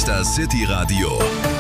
ist das City Radio,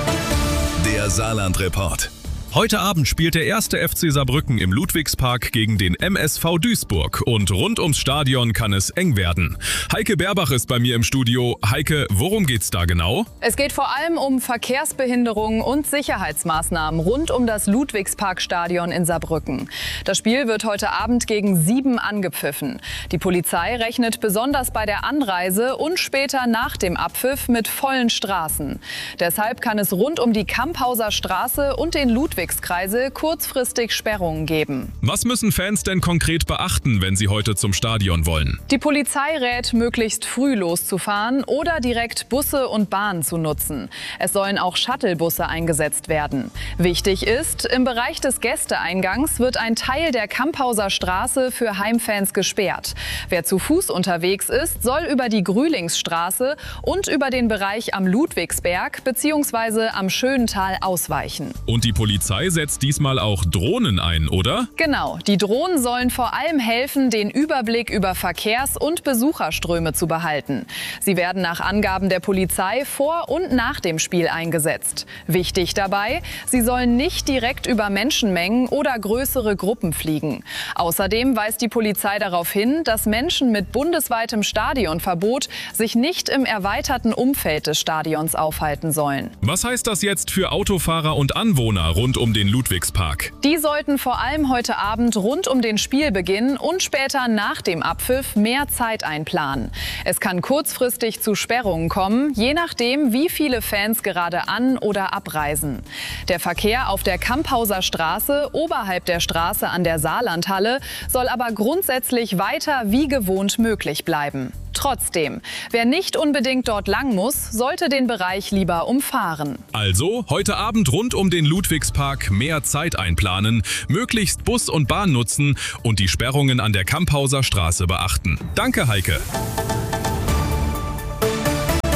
der Saarland-Report. Heute Abend spielt der 1. FC Saarbrücken im Ludwigspark gegen den MSV Duisburg und rund ums Stadion kann es eng werden. Heike Berbach ist bei mir im Studio. Heike, worum geht's da genau? Es geht vor allem um Verkehrsbehinderungen und Sicherheitsmaßnahmen rund um das Ludwigsparkstadion in Saarbrücken. Das Spiel wird heute Abend gegen 7 angepfiffen. Die Polizei rechnet besonders bei der Anreise und später nach dem Abpfiff mit vollen Straßen. Deshalb kann es rund um die Kamphauser Straße und den Ludwigskreisel kurzfristig Sperrungen geben. Was müssen Fans denn konkret beachten, wenn sie heute zum Stadion wollen? Die Polizei rät, möglichst früh loszufahren oder direkt Busse und Bahnen zu nutzen. Es sollen auch Shuttlebusse eingesetzt werden. Wichtig ist, im Bereich des Gästeeingangs wird ein Teil der Kamphauser Straße für Heimfans gesperrt. Wer zu Fuß unterwegs ist, soll über die Grühlingsstraße und über den Bereich am Ludwigsberg bzw. am Schönental ausweichen. Und die Polizei setzt diesmal auch Drohnen ein, oder? Genau, die Drohnen sollen vor allem helfen, den Überblick über Verkehrs- und Besucherströme zu behalten. Sie werden nach Angaben der Polizei vor und nach dem Spiel eingesetzt. Wichtig dabei, sie sollen nicht direkt über Menschenmengen oder größere Gruppen fliegen. Außerdem weist die Polizei darauf hin, dass Menschen mit bundesweitem Stadionverbot sich nicht im erweiterten Umfeld des Stadions aufhalten sollen. Was heißt das jetzt für Autofahrer und Anwohner rund um den Ludwigspark? Die sollten vor allem heute Abend rund um den Spielbeginn und später nach dem Abpfiff mehr Zeit einplanen. Es kann kurzfristig zu Sperrungen kommen, je nachdem, wie viele Fans gerade an- oder abreisen. Der Verkehr auf der Kamphauser Straße oberhalb der Straße an der Saarlandhalle soll aber grundsätzlich weiter wie gewohnt möglich bleiben. Trotzdem, wer nicht unbedingt dort lang muss, sollte den Bereich lieber umfahren. Also heute Abend rund um den Ludwigspark mehr Zeit einplanen, möglichst Bus und Bahn nutzen und die Sperrungen an der Kamphauser Straße beachten. Danke, Heike.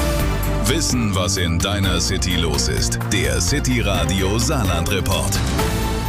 Wissen, was in deiner City los ist. Der City Radio Saarland-Report.